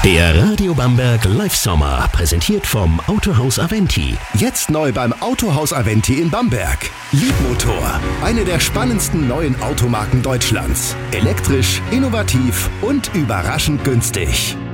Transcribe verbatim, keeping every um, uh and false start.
Der Radio Bamberg Live Sommer, präsentiert vom Autohaus Aventi. Jetzt neu beim Autohaus Aventi in Bamberg. Leapmotor, eine der spannendsten neuen Automarken Deutschlands. Elektrisch, innovativ und überraschend günstig.